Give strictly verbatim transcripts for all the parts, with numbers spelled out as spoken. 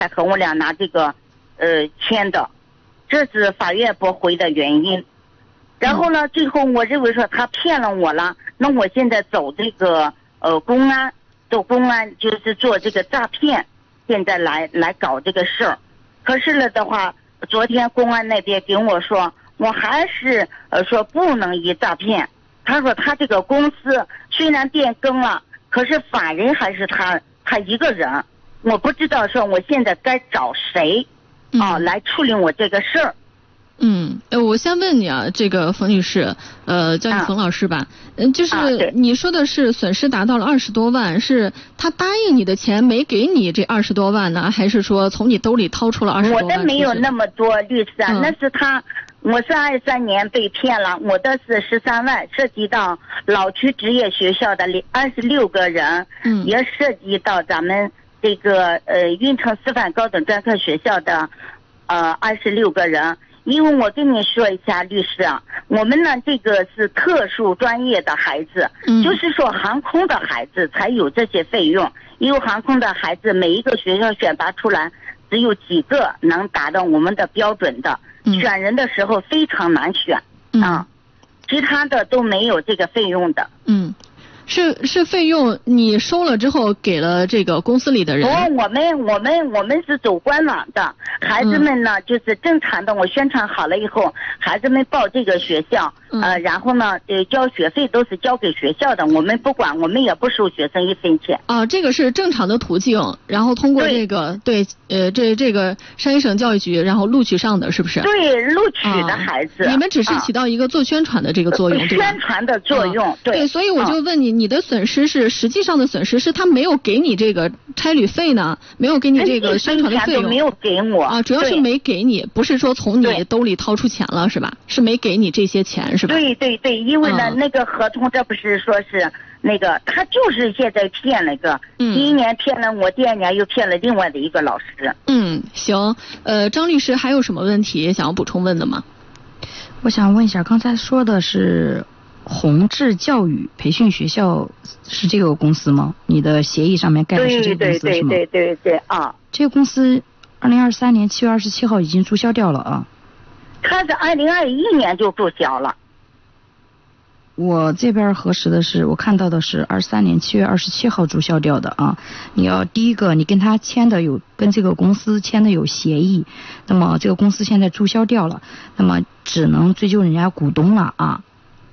才和我俩拿这个呃签的，这是法院驳回的原因。然后呢，最后我认为说他骗了我了，那我现在走这个呃公安，走公安就是做这个诈骗，现在来来搞这个事儿。可是了的话，昨天公安那边跟我说，我还是呃说不能以诈骗。他说他这个公司虽然变更了，可是法人还是他他一个人。我不知道说我现在该找谁啊、嗯、来处理我这个事儿。 嗯，呃，我先问你啊，这个冯女士，呃，叫你冯老师吧，嗯、啊，就是你说的是损失达到了二十多万，是他答应你的钱没给你这二十多万呢，还是说从你兜里掏出了二十多万？ 我的没有那么多，律师啊，嗯、那是他，我是二三年被骗了，我的是十三万，涉及到老区职业学校的二十六个人，嗯，也涉及到咱们这个呃运城师范高等专科学校的呃二十六个人。因为我跟你说一下，律师啊，我们呢这个是特殊专业的孩子，嗯，就是说航空的孩子才有这些费用。因为航空的孩子每一个学校选拔出来只有几个能达到我们的标准的，嗯、选人的时候非常难选，嗯、啊，其他的都没有这个费用的。 嗯。是是费用你收了之后给了这个公司里的人？ 不，我们我们我们是走官网的，孩子们呢、嗯、就是正常的，我宣传好了以后，孩子们报这个学校，嗯、呃，然后呢，呃，交学费都是交给学校的，我们不管，我们也不收学生一分钱。 啊，这个是正常的途径，然后通过这个对，对呃这这个山西省教育局，然后录取上的是不是？ 对，录取的孩子。 啊、你们只是起到一个做宣传的这个作用， 啊、 对吧？ 宣传的作用， 啊、 对。 对，所以我就问你。啊你的损失是实际上的损失是他没有给你这个差旅费呢，没有给你这个宣传的费用， 没有给我啊，主要是没给你，不是说从你兜里掏出钱了是吧？是没给你这些钱是吧？ 对对对，因为呢、嗯、那个合同这不是说是那个他就是现在骗了个，嗯、第一年骗了我，第二年又骗了另外的一个老师。 嗯，行，呃，张律师还有什么问题想要补充问的吗？ 我想问一下，刚才说的是。宏志教育培训学校是这个公司吗？你的协议上面盖的是这个公司是吗？ 对对对对对啊！ 这个公司二零二三年七月二十七号已经注销掉了啊。 它是二零二一年就注销了。 我这边核实的是，我看到的是二三年七月二十七号注销掉的啊。你要第一个，你跟他签的有跟这个公司签的有协议，那么这个公司现在注销掉了，那么只能追究人家股东了啊。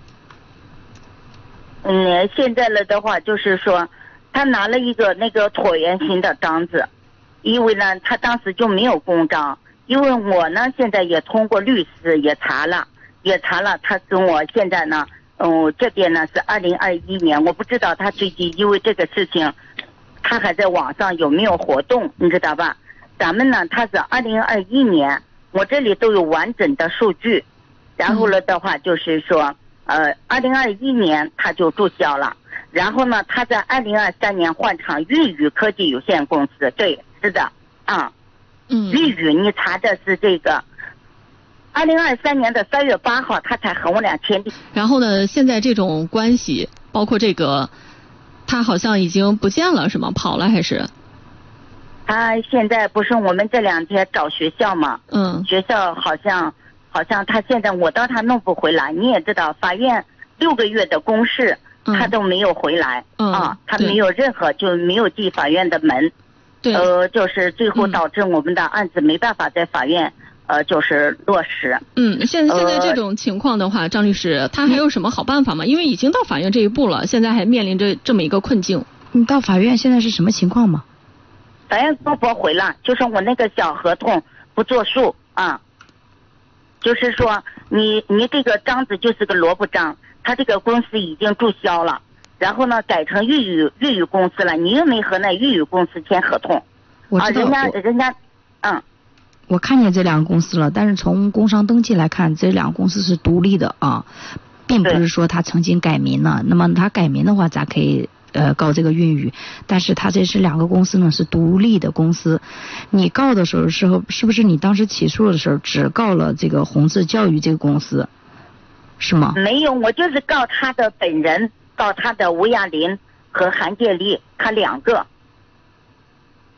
嗯，现在了的话就是说，他拿了一个那个椭圆形的章子，因为呢，他当时就没有公章。因为我呢，现在也通过律师也查了，也查了，他跟我现在呢，嗯，这边呢是二零二一年，我不知道他最近因为这个事情，他还在网上有没有活动，你知道吧？咱们呢，他是二零二一年，我这里都有完整的数据，然后了的话就是说。呃，二零二一年他就注销了，然后呢，他在二零二三年换成粤宇科技有限公司，对，是的，啊，嗯，粤宇你查的是这个，二零二三年的三月八号他才和我俩签订。 然后呢，现在这种关系，包括这个，他好像已经不见了，是吗？跑了还是？ 他现在不是我们这两天找学校嘛， 嗯， 学校好像。好像他现在我到他弄不回来，你也知道，法院六个月的公示，嗯、他都没有回来、嗯、啊，他没有任何就没有进法院的门， 对， 呃，就是最后导致我们的案子没办法在法院、嗯、呃就是落实。 嗯，现在现在这种情况的话，呃、张律师他还有什么好办法吗？因为已经到法院这一步了，现在还面临着这么一个困境。 你到法院现在是什么情况吗？ 法院都驳回了，就说我那个小合同不作数啊。就是说你你这个章子就是个萝卜章，他这个公司已经注销了，然后呢改成粤语粤语公司了，你又没和那粤语公司签合同。 我知道、 啊、人家人家嗯我看见这两个公司了，但是从工商登记来看，这两个公司是独立的啊，并不是说他曾经改名了。那么他改名的话，咱可以呃告这个粤语，但是他这是两个公司呢是独立的公司。你告的时候时候是不是你当时起诉的时候只告了这个宏志教育这个公司，是吗？ 没有，我就是告他的本人，告他的吴亚林和韩建立，他两个。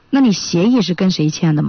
那你协议是跟谁签的吗？